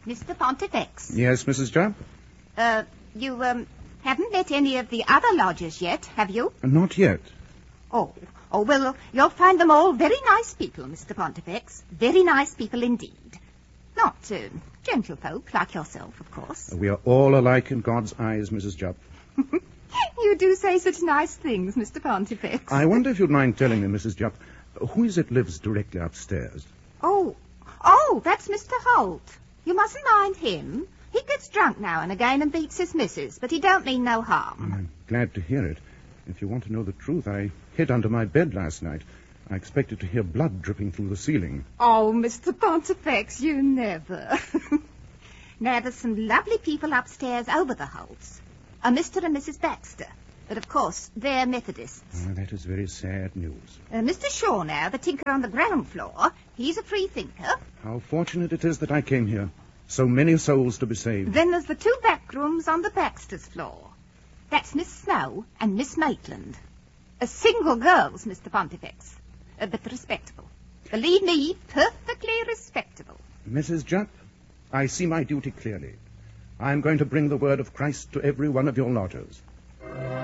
Mr. Pontifex. Yes, Mrs. Jupp? You haven't met any of the other lodgers yet, have you? Not yet. Oh, well, you'll find them all very nice people, Mr. Pontifex. Very nice people indeed. Not gentlefolk like yourself, of course. We are all alike in God's eyes, Mrs. Jupp. You do say such nice things, Mr. Pontifex. I wonder if you'd mind telling me, Mrs. Jupp, who is it lives directly upstairs? Oh, that's Mr. Holt. You mustn't mind him. He gets drunk now and again and beats his missus, but he don't mean no harm. I'm glad to hear it. If you want to know the truth, I hid under my bed last night. I expected to hear blood dripping through the ceiling. Oh, Mr. Pontifex, you never. Now, there's some lovely people upstairs over the Holts. A Mr. and Mrs. Baxter. But, of course, they're Methodists. Oh, that is very sad news. Mr. Shaw now, the tinker on the ground floor, he's a free thinker. How fortunate it is that I came here. So many souls to be saved. Then there's the 2 back rooms on the Baxter's floor. That's Miss Snow and Miss Maitland. Single girls, Mr. Pontifex. But respectable. Believe me, perfectly respectable. Mrs. Jupp, I see my duty clearly. I'm going to bring the word of Christ to every one of your lodgers.